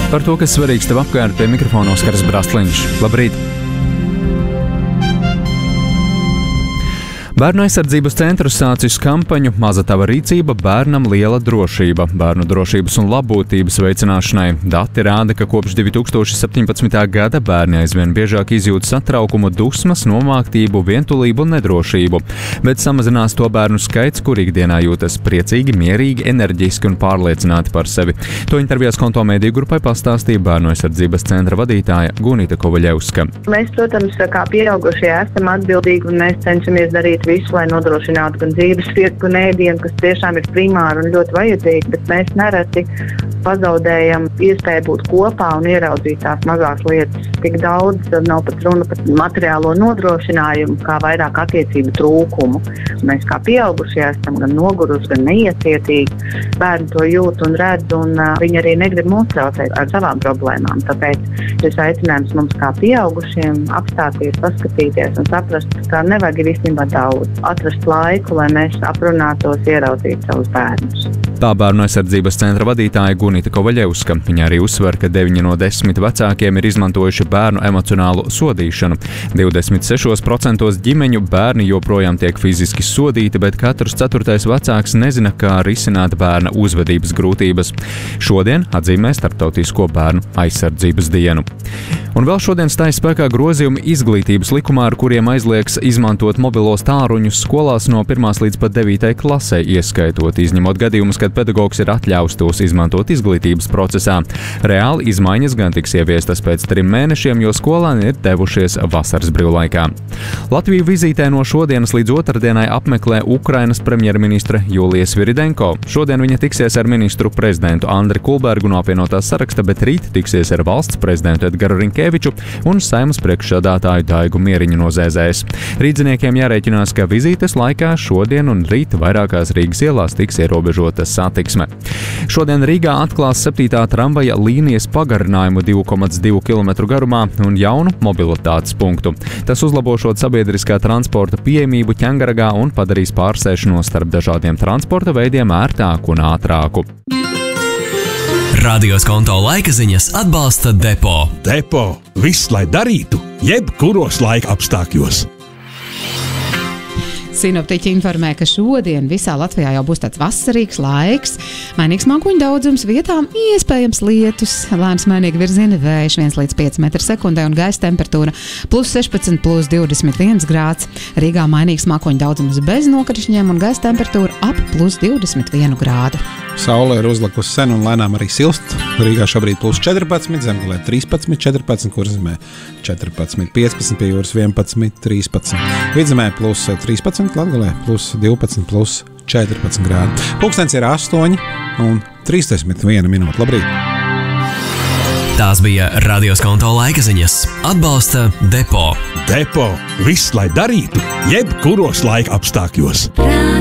Par to, kas svarīgs tev apkārt, pie mikrofona Oskars Brastliņš. Labrīt! Bērnu aizsardzības centrs sācis kampaņu Maza tava rīcība, bērnam liela drošība, bērnu drošības un labbūtības veicināšanai. Dati rāda, ka kopš 2017. gada bērni aizvien biežāk izjūt satraukumu, dusmas, nomāktību, vientulību un nedrošību, bet samazinās to bērnu skaits, kur ikdienā jūtas priecīgi, mierīgi, enerģiski un pārliecināti par sevi. To intervijās Konto mediju grupai pastāstīja Bērnu aizsardzības centra vadītāja Gunita Kovaļevska. Mēs, protams, kā pieaugušie esam atbildīgi un mēs cenšamies darīt visu, lai nodrošinātu gan dzīves vietu, gan ēdienu, kas tiešām ir primāri un ļoti vajadzīgi, bet mēs nereti pazaudējam iespēju būt kopā un ieraudzīt tās mazās lietas. Tik daudz nav pat runa par materiālo nodrošinājumu, kā vairāk attiecību trūkumu. Mēs kā pieaugušie esam gan noguruši, gan neiecietīgi. Bērni to jūt un redz, un viņi arī negrib mūs traucēt ar savām problēmām. Tāpēc šis aicinājums mums kā pieaugušiem apstāties, paskatīties un saprast, ka nevajag ir īstenībā daudz. Atrast laiku, lai mēs aprunātos, ieraudzītu savus bērnus. Tā Bērnu aizsardzības centra vadītāja Gunita Kovaļevska. Viņa arī uzsver, ka 9 no 10 vecākiem ir izmantojuši bērnu emocionālu sodīšanu. 26% ģimeņu bērni joprojām tiek fiziski sodīti, bet katrs 4. vecāks nezina, kā risināt bērna uzvedības grūtības. Šodien atzīmē Starptautisko bērnu aizsardzības dienu. Un vēl šodien stājas spēkā grozījumi izglītības likumā, ar kuriem aizliegs izmantot mobilos tālruņus skolās no 1. līdz pat 9. klasē, ieskaitot izņemot gadījumus, kad pedagogs ir atļauts tos izmantot izglītības procesā. Reāli izmaiņas gan tiks ieviestas pēc 3 mēnešiem, jo skolēni ir devušies vasaras brīvlaikā. Latviju vizītē no šodienas līdz otrdienai apmeklē Ukrainas premjerministre Julija Sviridenko. Šodien viņa tiksies ar ministru prezidentu Andri Kulbergu no apvienotās saraksta, bet rīt tiksies ar valsts prezidentu Edgaru Rinkēviču un Saeimas priekšsēdētāju Daigu Mieriņu no ZZS. Rīdziniekiem jārēķinās, ka vizītes laikā šodien un rīt vairākās Rīgas ielās tiks ierobežota satiksme. Šodien Rīgā atklās 7. tramvaja līnijas pagarinājumu 2,2 km garumā un jaunu mobilitātes punktu. Tas uzlabošot sabiedriskā transporta pieejamību Ķengaragā un padarīs pārsēšanos starp dažādiem transporta veidiem ērtāku un ātrāku. Radios Konto laika ziņas atbalsta Depo. Depo. Viss, lai darītu, jebkuros laika apstākļos. Sinoptiķi informē, ka šodien visā Latvijā jau būs tāds vasarīgs laiks, mainīgs mākoņu daudzums, vietām iespējams lietus, lēns mainīgi virziena vējš 1 līdz 5 m/sekundē un gaisa temperatūra +16, +21 grāds. Rīgā mainīgs mākoņu daudzums bez nokrišņiem un gaisa temperatūra ap +21 grādu. Saule ir uzlikusi sen un lēnām arī silst. Rīgā šobrīd +14, Zemgalē 13, 14, Kurzemē 14, 15, pie jūras 11, 13. Vidzemē +13, Latgalē +12, +14 grādi. Pulkstens ir 8:31 minūte. Labrīt! Tās bija Radios Konto laika ziņas. Atbalsta Depo. Depo. Viss, lai darītu, jebkuros laika apstākļos.